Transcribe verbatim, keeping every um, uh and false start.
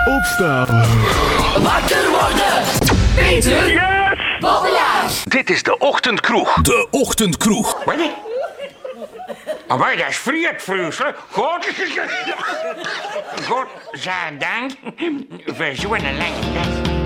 Opstaan. Wakker worden. Peter. Yes. Bobbelaar. Dit is de Ochtendkroeg. De Ochtendkroeg. Wat? Maar dat is vriend, Vroesel. God. God, zijn dank voor zo'n lange dag.